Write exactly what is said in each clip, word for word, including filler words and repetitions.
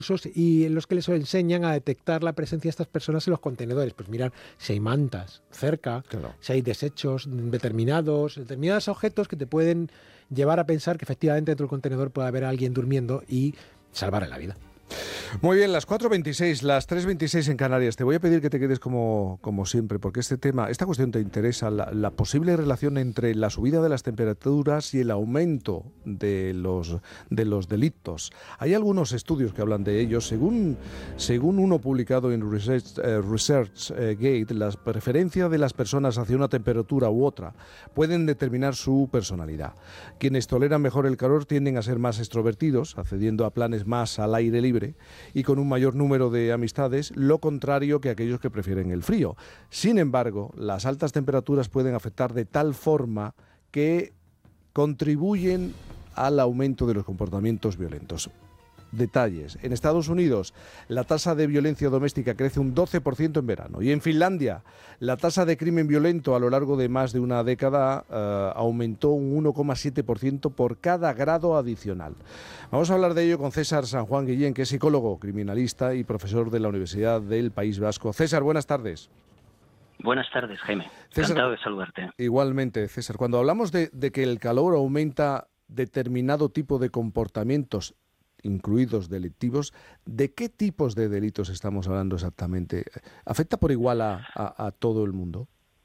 y en los que les enseñan a detectar la presencia de estas personas en los contenedores. Pues mirar si hay mantas cerca, Claro. si hay desechos determinados, determinados objetos que te pueden llevar a pensar que efectivamente dentro del contenedor puede haber alguien durmiendo y salvarle la vida. Muy bien, las cuatro veintiséis, las tres veintiséis en Canarias. Te voy a pedir que te quedes como, como siempre, porque este tema, esta cuestión te interesa, la, la posible relación entre la subida de las temperaturas y el aumento de los, de los delitos. Hay algunos estudios que hablan de ello. Según, según uno publicado en Research, eh, ResearchGate, las preferencias de las personas hacia una temperatura u otra pueden determinar su personalidad. Quienes toleran mejor el calor tienden a ser más extrovertidos, accediendo a planes más al aire libre y con un mayor número de amistades, lo contrario que aquellos que prefieren el frío. Sin embargo, las altas temperaturas pueden afectar de tal forma que contribuyen al aumento de los comportamientos violentos. Detalles. En Estados Unidos, la tasa de violencia doméstica crece un doce por ciento en verano. Y en Finlandia, la tasa de crimen violento a lo largo de más de una década eh, aumentó un uno coma siete por ciento por cada grado adicional. Vamos a hablar de ello con César San Juan Guillén, que es psicólogo, criminalista y profesor de la Universidad del País Vasco. César, buenas tardes. Buenas tardes, Jaime. César, encantado de saludarte. Igualmente, César. Cuando hablamos de, de que el calor aumenta determinado tipo de comportamientos, incluidos delictivos, ¿de qué tipos de delitos estamos hablando exactamente? ¿Afecta por igual a, a, a todo el mundo?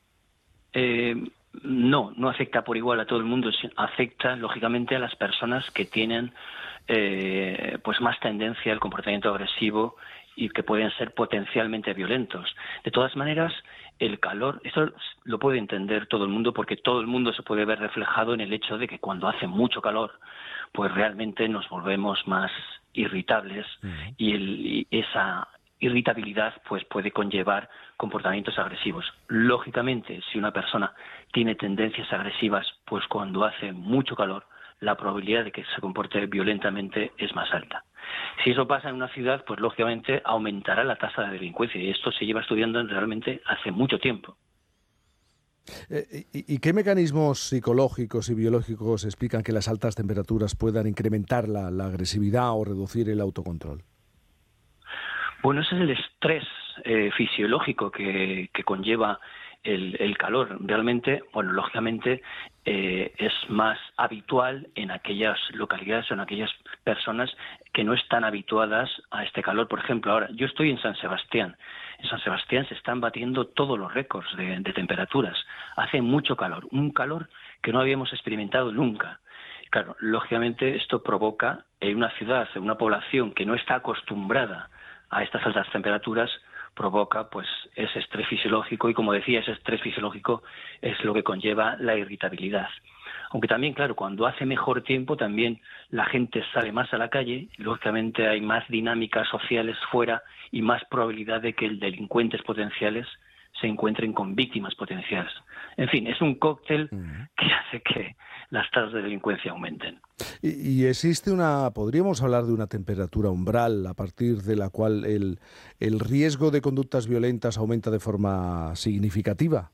Eh, no, no afecta por igual a todo el mundo, afecta lógicamente a las personas que tienen eh, pues más tendencia al comportamiento agresivo y que pueden ser potencialmente violentos. De todas maneras, el calor, eso lo puede entender todo el mundo porque todo el mundo se puede ver reflejado en el hecho de que cuando hace mucho calor, pues realmente nos volvemos más irritables uh-huh. y, el, y esa irritabilidad pues puede conllevar comportamientos agresivos. Lógicamente, si una persona tiene tendencias agresivas, pues cuando hace mucho calor, la probabilidad de que se comporte violentamente es más alta. Si eso pasa en una ciudad, pues lógicamente aumentará la tasa de delincuencia y esto se lleva estudiando realmente hace mucho tiempo. Eh, ¿y, ¿Y qué mecanismos psicológicos y biológicos explican que las altas temperaturas puedan incrementar la, la agresividad o reducir el autocontrol? Bueno, ese es el estrés eh, fisiológico que, que conlleva el, el calor. Realmente, bueno, lógicamente eh, es más habitual en aquellas localidades o en aquellas personas que no están habituadas a este calor. Por ejemplo, ahora, yo estoy en San Sebastián. En San Sebastián se están batiendo todos los récords de, de temperaturas. Hace mucho calor, un calor que no habíamos experimentado nunca. Claro, lógicamente esto provoca en una ciudad, en una población que no está acostumbrada a estas altas temperaturas, provoca pues ese estrés fisiológico y, como decía, ese estrés fisiológico es lo que conlleva la irritabilidad. Aunque también, claro, cuando hace mejor tiempo también la gente sale más a la calle, lógicamente hay más dinámicas sociales fuera y más probabilidad de que delincuentes potenciales se encuentren con víctimas potenciales. En fin, es un cóctel uh-huh. que hace que las tasas de delincuencia aumenten. Y, y existe una, podríamos hablar de una temperatura umbral a partir de la cual el, el riesgo de conductas violentas aumenta de forma significativa.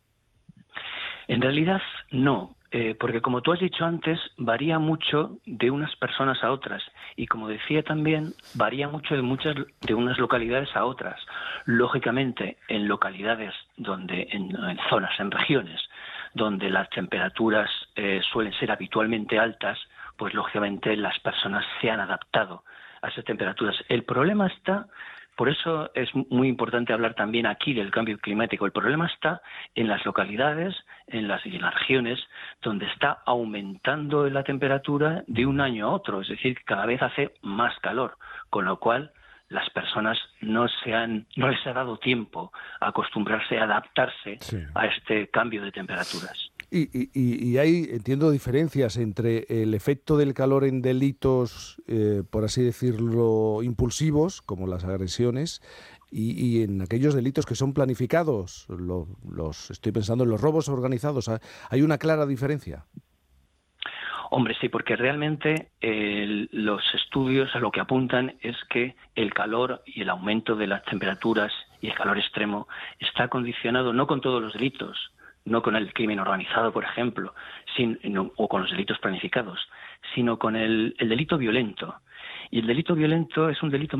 En realidad no, eh, porque como tú has dicho antes, varía mucho de unas personas a otras y, como decía también, varía mucho de muchas de unas localidades a otras. Lógicamente, en localidades donde, en, en zonas, en regiones donde las temperaturas eh, suelen ser habitualmente altas, pues lógicamente las personas se han adaptado a esas temperaturas. El problema está, por eso es muy importante hablar también aquí del cambio climático, el problema está en las localidades, en las, en las regiones donde está aumentando la temperatura de un año a otro, es decir, que cada vez hace más calor, con lo cual las personas no se han, no les ha dado tiempo a acostumbrarse, a adaptarse sí. a este cambio de temperaturas. Y, y, y hay, entiendo, diferencias entre el efecto del calor en delitos, eh, por así decirlo, impulsivos, como las agresiones, y, y en aquellos delitos que son planificados. Lo, los, estoy pensando en los robos organizados. ¿Hay una clara diferencia? Hombre, sí, porque realmente eh, los estudios a lo que apuntan es que el calor y el aumento de las temperaturas y el calor extremo está condicionado no con todos los delitos, no con el crimen organizado, por ejemplo, sin, no, o con los delitos planificados, sino con el, el delito violento. Y el delito violento es un delito